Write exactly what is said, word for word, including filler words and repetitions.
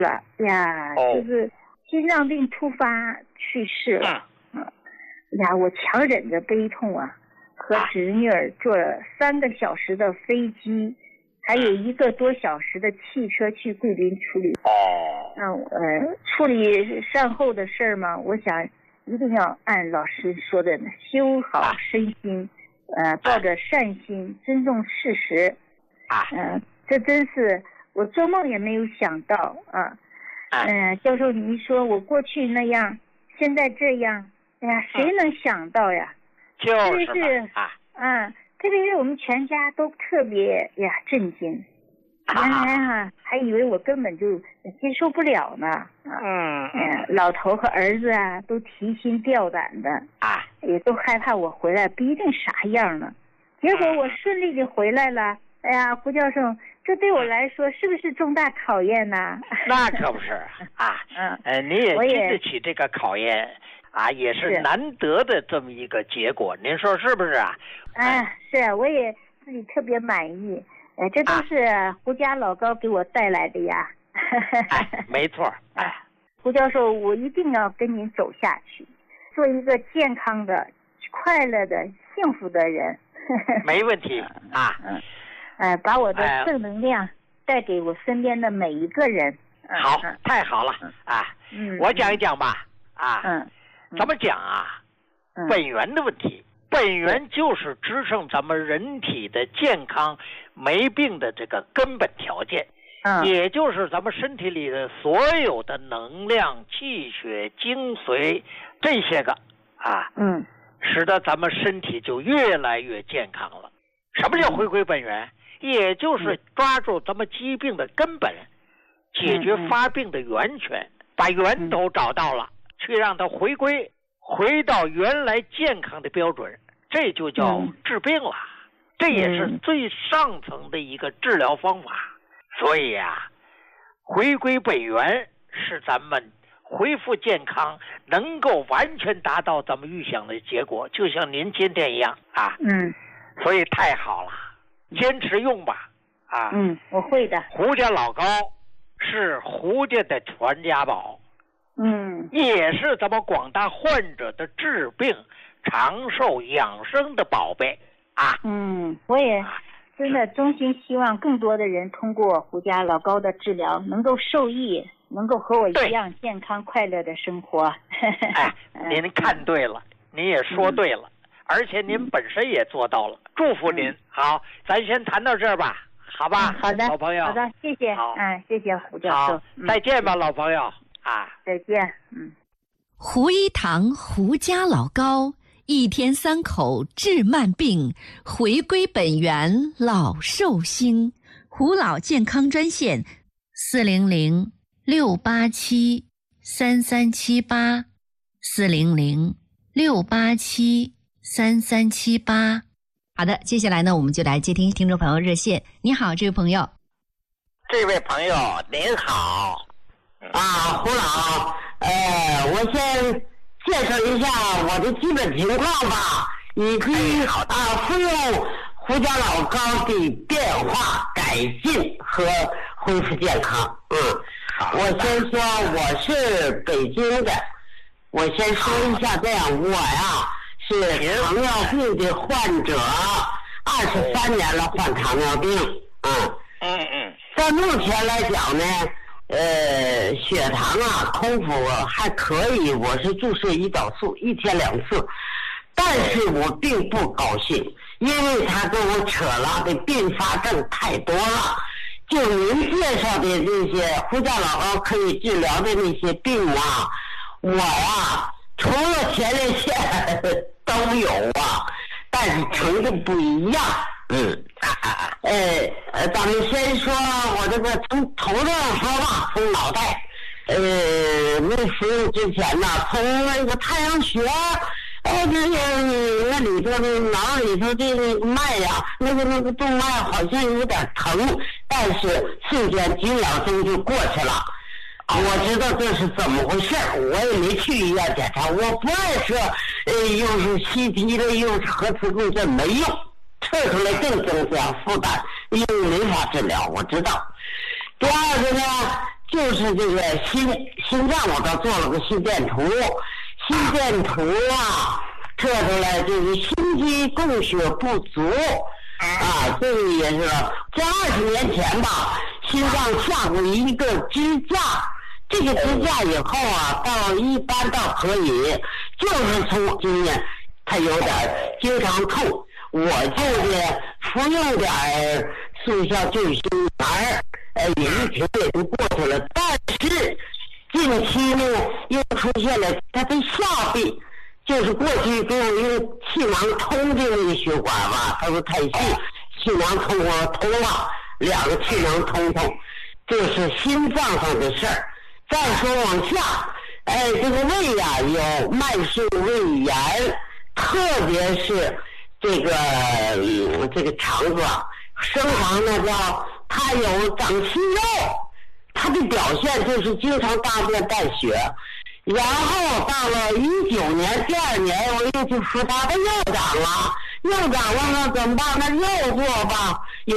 了呀， 哦、 就是心脏病突发去世了。嗯，呀，我强忍着悲痛啊，和侄女儿坐了三个小时的飞机，还有一个多小时的汽车去桂林处理。 哦， 嗯呃，处理善后的事儿嘛，我想一定要按老师说的修好身心，呃，抱着善心，尊重事实。 啊， 嗯、呃，这真是我做梦也没有想到啊。嗯、呃，教授，您说我过去那样，现在这样，哎呀，谁能想到呀？ 就特别是是啊，嗯，特别是我们全家都特别呀震惊。原来啊，还以为我根本就接受不了呢。啊、 嗯嗯，老头和儿子啊，都提心吊胆的啊， 也都害怕我回来不一定啥样呢。结果我顺利的回来了。哎呀，胡教授，这对我来说是不是重大考验呢？ 那可不是啊，嗯，呃，你也经得起这个考验啊，也是难得的这么一个结果，您说是不是啊？ 哎，是，我也自己特别满意。哎，这都是胡家老高给我带来的呀。 哎，没错。哎， 胡教授，我一定要跟您走下去，做一个健康的、快乐的、幸福的人。 没问题啊。 嗯。呃，把我的正能量带给我身边的每一个人。 哎、好，嗯、太好了啊！嗯，我讲一讲吧。啊， 嗯， 怎么讲啊？嗯、本源的问题，本源就是支撑咱们人体的健康、没病的这个根本条件。嗯，也就是咱们身体里的所有的能量、气血、精髓这些个啊，嗯，使得咱们身体就越来越健康了。什么叫回归本源？也就是抓住咱们疾病的根本，解决发病的源泉，把源头找到了，去让它回归，回到原来健康的标准，这就叫治病了。这也是最上层的一个治疗方法。所以啊，回归本源是咱们恢复健康，能够完全达到咱们预想的结果，就像您今天一样啊。嗯，所以太好了。坚持用吧，啊， 嗯，我会的。 胡家老高是胡家的传家宝， 嗯， 也是咱们广大患者的治病、长寿、养生的宝贝啊。 嗯，我也真的衷心希望更多的人通过胡家老高的治疗能够受益，能够和我一样健康快乐的生活。 哎，您看对了，您也说对了。嗯，而且您本身也做到了，祝福您。好，咱先谈到这儿吧，好吧？ 嗯、好的， 老朋友。 好的，谢谢。 好， 嗯，谢谢胡教授。 好，再见吧，嗯、老朋友啊！ 再见。嗯。 胡一堂胡家老高，一天三口治慢病，回归本源老寿星。胡老健康专线：四零零六八七三三七八，四零零六八七。三三七八，好的，接下来呢，我们就来接听听众朋友热线。你好，这位朋友。 这位朋友您好，啊，胡老，呃，我先介绍一下我的基本情况吧，以及啊，服用胡家老高的变化、改进和恢复健康。嗯，我先说我是北京的，我先说一下这样，我呀。是糖尿病的患者，二十三年了，患糖尿病。嗯嗯嗯，在目前来讲呢，呃，血糖啊，空腹还可以，我是注射胰岛素，一天两次。但是我并不高兴，因为他跟我扯了的并发症太多了。就您介绍的这些胡家老高可以治疗的那些病啊，我呀。除了前列腺都有啊，但是程度不一样。嗯，呃呃，咱们先说我这个从头上说吧，从脑袋，呃，没服用之前呢，从那个太阳穴，哎，这个那里头的脑里头这个脉呀，那个那个动脉好像有点疼，但是瞬间几秒钟就过去了。我知道这是怎么回事，我也没去医院检查，我不爱说，呃，又是 C T 的，又是核磁共振，没用，测出来更增加负担，因为没法治疗，我知道。第二个呢， 就是这个心心脏，我倒做了个心电图，心电图啊，测出来就是心肌供血不足，啊，这个也是在二十年前吧，心脏下过一个支架，这个支架以后啊，到一般到可以，就是从经验，它有点经常痛，我就是服用点速效救心丸。呃，也一直也就过去了，但是近期呢又出现了他的下臂，就是过去给我用气囊通的那个血管吧，他说太细，气囊通我通了，两个气囊通通，这是心脏上的事儿。再说往下，哎，这个胃呀、啊、有慢性胃炎，特别是这个、嗯、这个肠子啊，生肠呢叫。他有长息肉，他的表现就是经常大便带血，然后到了一九年第二年我又去扶他的右长了，右长了那怎么办？那右做吧，有